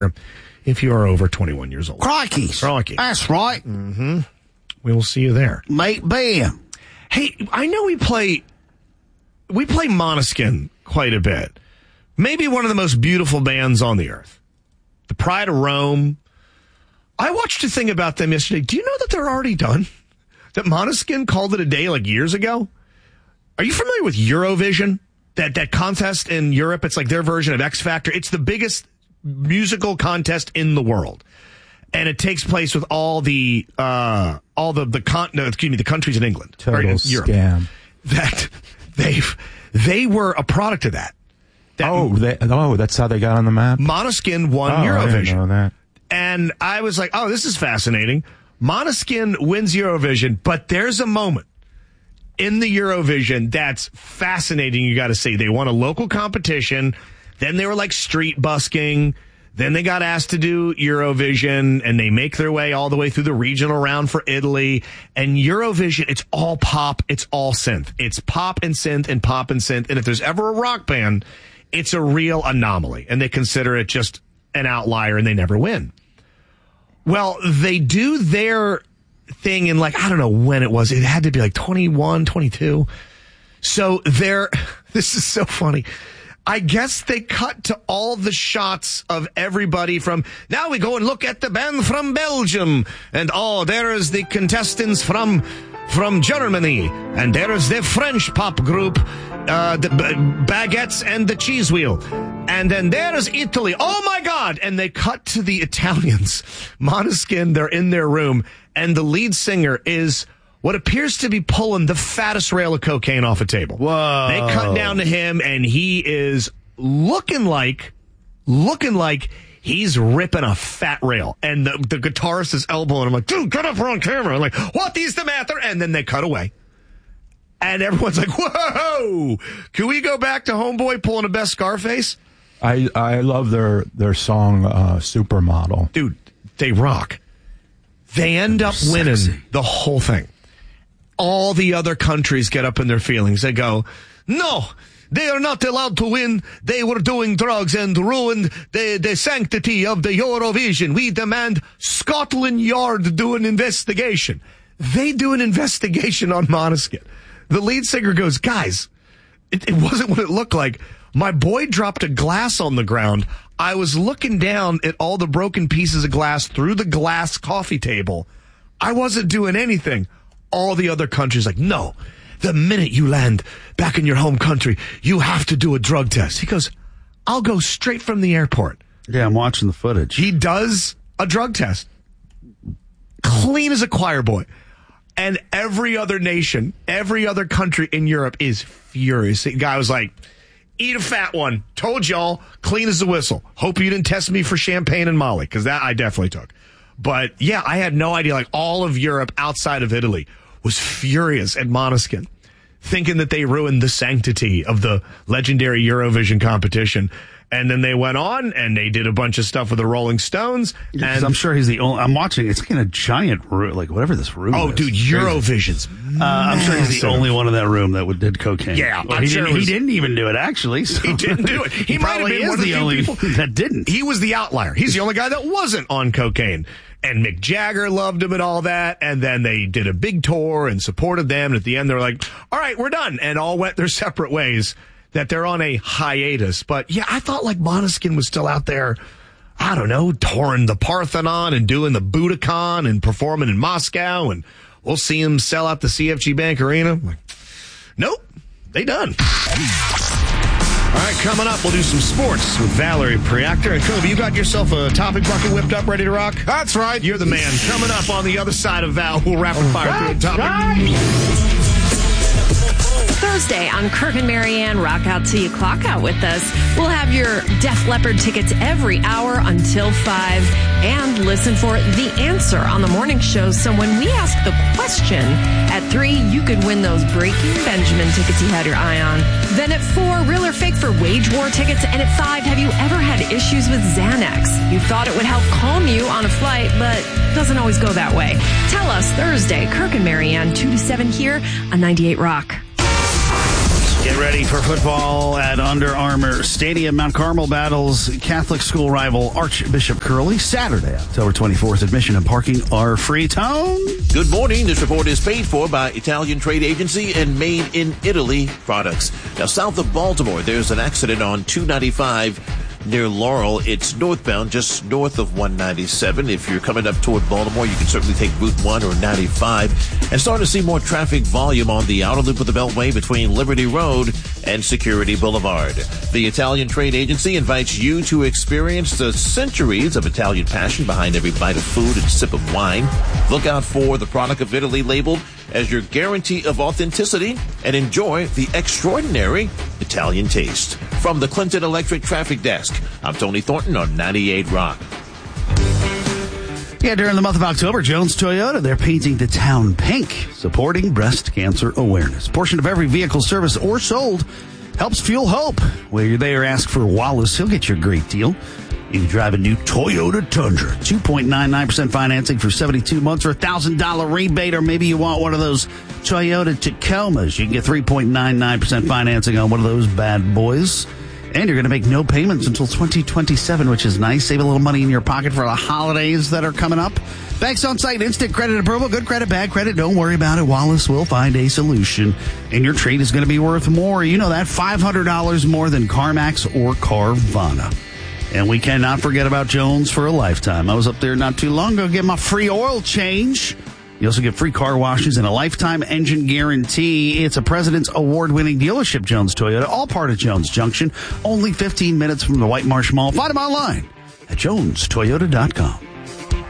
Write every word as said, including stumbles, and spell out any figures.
if you are over twenty-one years old. Crikey. Crikey. That's right. Mm-hmm. We will see you there. Mate Bam. Hey, I know we play, we play Måneskin quite a bit. Maybe one of the most beautiful bands on the earth. The Pride of Rome. I watched a thing about them yesterday. Do you know that they're already done? That Måneskin called it a day like years ago? Are you familiar with Eurovision? That that contest in Europe, it's like their version of X Factor. It's the biggest musical contest in the world. And it takes place with all the uh, all the the con- no, excuse me, the countries in England. Total or in Europe. Scam. That they've they were a product of that. that oh, they, oh, that's how they got on the map? Måneskin won oh, Eurovision. I didn't know that. And I was like, oh, this is fascinating. Måneskin wins Eurovision, but there's a moment in the Eurovision that's fascinating, you got to see. They won a local competition, then they were like street busking, then they got asked to do Eurovision, and they make their way all the way through the regional round for Italy. And Eurovision, it's all pop, it's all synth. It's pop and synth and pop and synth. And if there's ever a rock band, it's a real anomaly. And they consider it just an outlier, and they never win. Well, they do their thing in like, I don't know when it was. It had to be like twenty-one, twenty-two. So they're, this is so funny. I guess they cut to all the shots of everybody from, now we go and look at the band from Belgium. And oh, there is the contestants from, from Germany. And there is the French pop group, uh, the b- Baguettes and the Cheese Wheel. And then there's Italy. Oh my God. And they cut to the Italians. Måneskin, they're in their room. And the lead singer is what appears to be pulling the fattest rail of cocaine off a table. Whoa. They cut down to him, and he is looking like, looking like he's ripping a fat rail. And the, the guitarist is elbowing him like, dude, get up, we're on camera. I'm like, what is the matter? And then they cut away. And everyone's like, whoa, can we go back to Homeboy pulling a best Scarface? I, I love their, their song, uh, Supermodel. Dude, they rock. They end up winning sexy. the whole thing. All the other countries get up in their feelings. They go, no, they are not allowed to win. They were doing drugs and ruined the, the sanctity of the Eurovision. We demand Scotland Yard do an investigation. They do an investigation on Måneskin. The lead singer goes, guys, it, it wasn't what it looked like. My boy dropped a glass on the ground. I was looking down at all the broken pieces of glass through the glass coffee table. I wasn't doing anything. All the other countries like, no, the minute you land back in your home country, you have to do a drug test. He goes, I'll go straight from the airport. Yeah, I'm watching the footage. He does a drug test. Clean as a choir boy. And every other nation, every other country in Europe is furious. The guy was like, eat a fat one. Told y'all, clean as a whistle. Hope you didn't test me for champagne and Molly, because that I definitely took. But yeah, I had no idea. Like all of Europe outside of Italy was furious at Måneskin, thinking that they ruined the sanctity of the legendary Eurovision competition. And then they went on and they did a bunch of stuff with the Rolling Stones. Yeah, and I'm sure he's the only, I'm watching, it's like in a giant room, like whatever this room oh, is. dude, Eurovision's uh, I'm sure he's the only one in that room that would, did cocaine. Yeah, well, I'm he, sure didn't, it was, he didn't even do it, actually. So. He didn't do it. He, he might have probably been is one of the the only people that didn't. He was the outlier. He's the only guy that wasn't on cocaine. And Mick Jagger loved him and all that. And then they did a big tour and supported them. And at the end, they're like, all right, we're done. And all went their separate ways, that they're on a hiatus. But yeah, I thought like Måneskin was still out there, I don't know, touring the Parthenon and doing the Budokan and performing in Moscow. And we'll see him sell out the C F G Bank Arena. Like, nope, they done. All right, coming up, we'll do some sports with Valerie Priactor. And Kobe, you got yourself a topic bucket whipped up, ready to rock? That's right. You're the man. Coming up on the other side of Val, we'll rapid fire through a topic. Thursday on Kirk and Marianne, rock out till you clock out with us. We'll have your Def Leppard tickets every hour until five. And listen for The Answer on the morning show. So when we ask the question at three, you could win those Breaking Benjamin tickets you had your eye on. Then at four, real or fake for Wage War tickets. And at five, have you ever had issues with Xanax? You thought it would help calm you on a flight, but it doesn't always go that way. Tell us Thursday, Kirk and Marianne, two to seven here on ninety-eight Rock. Get ready for football at Under Armour Stadium. Mount Carmel battles Catholic school rival Archbishop Curley Saturday, October twenty-fourth. Admission and parking are free. Tone. Good morning. This report is paid for by Italian Trade Agency and Made in Italy products. Now, south of Baltimore, there's an accident on two ninety-five near Laurel. It's northbound, just north of one ninety-seven. If you're coming up toward Baltimore, you can certainly take Route one or ninety-five. And starting to see more traffic volume on the outer loop of the Beltway between Liberty Road and Security Boulevard. The Italian Trade Agency invites you to experience the centuries of Italian passion behind every bite of food and sip of wine. Look out for the product of Italy labeled as your guarantee of authenticity and enjoy the extraordinary Italian taste. From the Clinton Electric Traffic Desk, I'm Tony Thornton on ninety-eight Rock. Yeah, during the month of October, Jones Toyota, they're painting the town pink, supporting breast cancer awareness. A portion of every vehicle serviced or sold helps fuel hope. Where you're there, ask for Wallace. He'll get you a great deal. You can drive a new Toyota Tundra, two point nine nine percent financing for seventy-two months or a one thousand dollars rebate, or maybe you want one of those Toyota Tacomas. You can get three point nine nine percent financing on one of those bad boys. And you're going to make no payments until twenty twenty-seven, which is nice. Save a little money in your pocket for the holidays that are coming up. Banks on site, instant credit approval, good credit, bad credit. Don't worry about it. Wallace will find a solution. And your trade is going to be worth more. You know that, five hundred dollars more than CarMax or Carvana. And we cannot forget about Jones for a lifetime. I was up there not too long ago getting my free oil change. You also get free car washes and a lifetime engine guarantee. It's a President's Award-winning dealership, Jones Toyota, all part of Jones Junction. Only fifteen minutes from the White Marsh Mall. Find them online at jones toyota dot com.